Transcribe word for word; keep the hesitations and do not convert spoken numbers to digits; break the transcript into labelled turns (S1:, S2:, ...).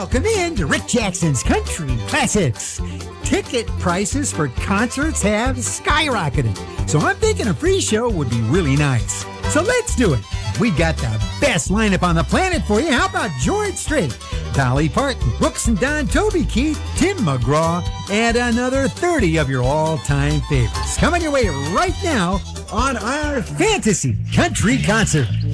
S1: Welcome in to Rick Jackson's Country Classics. Ticket prices for concerts have skyrocketed, so I'm thinking a free show would be really nice. So let's do it. We've got the best lineup on the planet for you. How about George Strait, Dolly Parton, Brooks and Dunn, Toby Keith, Tim McGraw, and another thirty of your all-time favorites. Coming your way right now on our Fantasy Country Concert.